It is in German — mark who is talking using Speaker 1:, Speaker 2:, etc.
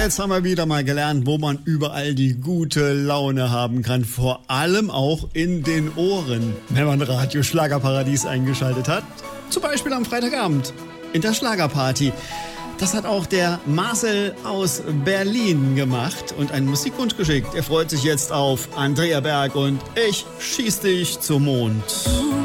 Speaker 1: Jetzt haben wir wieder mal gelernt, wo man überall die gute Laune haben kann. Vor allem auch in den Ohren, wenn man Radio Schlagerparadies eingeschaltet hat. Zum Beispiel am Freitagabend in der Schlagerparty. Das hat auch der Marcel aus Berlin gemacht und einen Musikwunsch geschickt. Er freut sich jetzt auf Andrea Berg und Ich schieß dich zum Mond.